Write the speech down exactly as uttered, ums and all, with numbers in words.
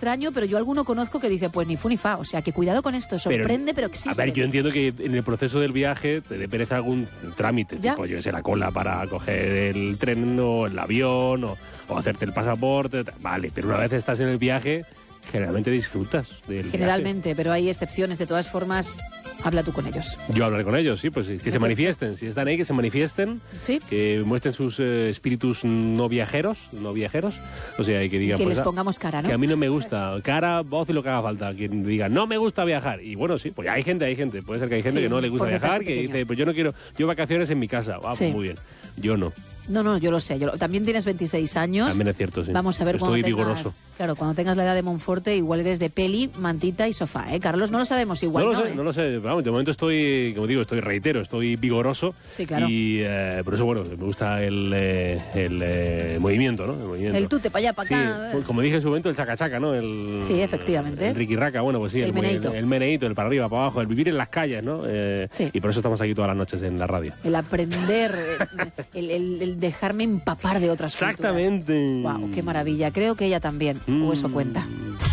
extraño, pero yo alguno conozco que dice, pues ni fu ni fa. O sea, que cuidado con esto, sorprende, pero, pero existe. A ver, yo entiendo que en el proceso del viaje te dé pereza algún trámite, ¿Ya? tipo, yo que sé, la cola para coger el tren o el avión o, o hacerte el pasaporte. Vale, pero una vez estás en el viaje, generalmente disfrutas del Generalmente, viaje. pero hay excepciones. De todas formas, habla tú con ellos. Yo hablaré con ellos, sí, pues sí, que se manifiesten. Si están ahí, que se manifiesten, ¿Sí? que muestren sus eh, espíritus no viajeros, no viajeros. O sea, y que digan... Que pues, les pongamos cara, ¿no? Que a mí no me gusta. Cara, voz y lo que haga falta. Quien diga, no me gusta viajar. Y bueno, sí, pues hay gente, hay gente. Puede ser que hay gente Sí, que no le gusta viajar, que pequeño. dice, pues yo no quiero... Yo vacaciones en mi casa. Ah, Sí. pues muy bien. Yo no. No, no, yo lo sé. Yo lo, también tienes veintiséis años. También es cierto, sí. Vamos a ver cuando Estoy tengas, vigoroso. Claro, cuando tengas la edad de Monforte, igual eres de peli, mantita y sofá, ¿eh? Carlos, no lo sabemos igual, No ¿no? lo sé, ¿eh? no lo sé. Vamos, de momento estoy, como digo, estoy reitero, estoy vigoroso. Sí, claro. Y eh, por eso, bueno, me gusta el, eh, el eh, movimiento, ¿no? El movimiento. El tute, para allá, para Sí, acá. pues, como dije en su momento, el chacachaca, ¿no? El, Sí, efectivamente. El Ricky Raca, bueno, pues sí. El El, meneíto. El, el meneíto, el para arriba, para abajo, el vivir en las calles, ¿no? Eh, Sí. Y por eso estamos aquí todas las noches en la radio. El aprender, el, el- el dejarme empapar de otras Exactamente. Wow, qué maravilla. Creo que ella también, o eso cuenta. Mm.